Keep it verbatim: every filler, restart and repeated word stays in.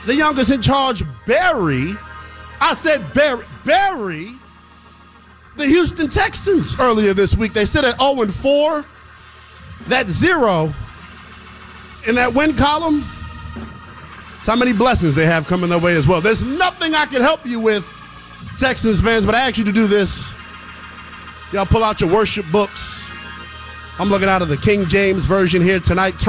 the youngest in charge, Barry, I said Barry, Barry, the Houston Texans earlier this week. They sit at oh and four. That zero in that win column, it's how many blessings they have coming their way as well. There's nothing I can help you with, Texans fans, but I ask you to do this. Y'all pull out your worship books. I'm looking out of the King James Version here tonight.